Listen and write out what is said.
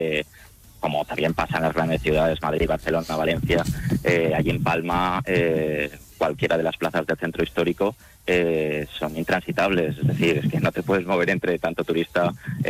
como también pasa en las grandes ciudades, Madrid, Barcelona, Valencia, allí en Palma, cualquiera de las plazas del centro histórico son intransitables, es decir, es que no te puedes mover entre tanto turista